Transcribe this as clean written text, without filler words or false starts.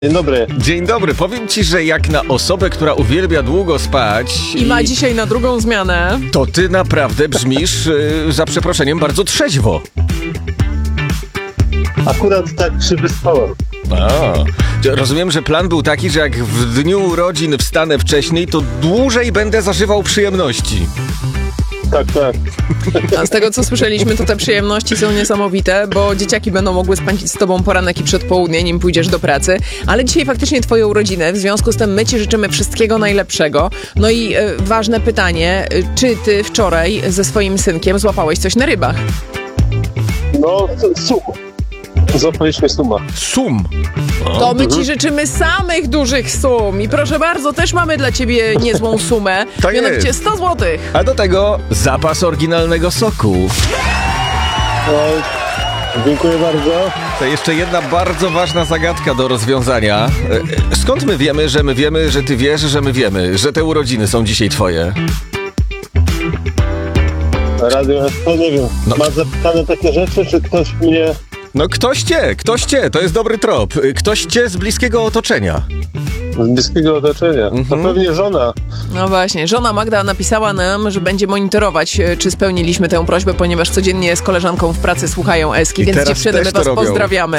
Dzień dobry. Dzień dobry. Powiem ci, że jak na osobę, która uwielbia długo spać I ma dzisiaj na drugą zmianę. to ty naprawdę brzmisz, za przeproszeniem, bardzo trzeźwo. Akurat tak się wyspałem. Rozumiem, że plan był taki, że jak w dniu urodzin wstanę wcześniej, to dłużej będę zażywał przyjemności. Tak. A z tego, co słyszeliśmy, to te przyjemności są niesamowite, bo dzieciaki będą mogły spędzić z tobą poranek i przedpołudnie, nim pójdziesz do pracy. Ale dzisiaj faktycznie twoje urodziny, w związku z tym my ci życzymy wszystkiego najlepszego. No i ważne pytanie, czy ty wczoraj ze swoim synkiem złapałeś coś na rybach? No, sum. Złapaliśmy suma. Sum. To my ci życzymy samych dużych sum. I proszę bardzo, też mamy dla ciebie niezłą sumę. Tak Mianowicie jest. 100 złotych. A do tego zapas oryginalnego soku. No, dziękuję bardzo. To jeszcze jedna bardzo ważna zagadka do rozwiązania. Skąd my wiemy, że ty wiesz, że my wiemy, że te urodziny są dzisiaj twoje? Radio ST, nie wiem. No. Masz zapytane takie rzeczy, czy ktoś mnie... No ktoś cię, to jest dobry trop. Ktoś cię z bliskiego otoczenia. z bliskiego otoczenia? To pewnie żona. No właśnie, żona Magda napisała nam, że będzie monitorować, czy spełniliśmy tę prośbę, ponieważ codziennie z koleżanką w pracy słuchają Eski, I więc teraz dziewczyny, my też to was robią. pozdrawiamy.